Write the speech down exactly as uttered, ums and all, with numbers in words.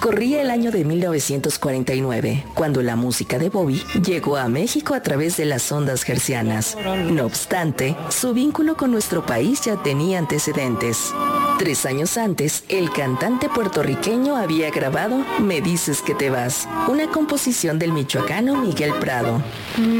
Corría el año de mil novecientos cuarenta y nueve, cuando la música de Bobby llegó a México a través de las ondas hercianas. No obstante, su vínculo con nuestro país ya tenía antecedentes. Tres años antes, el cantante puertorriqueño había grabado Me dices que te vas, una composición del michoacano Miguel Prado.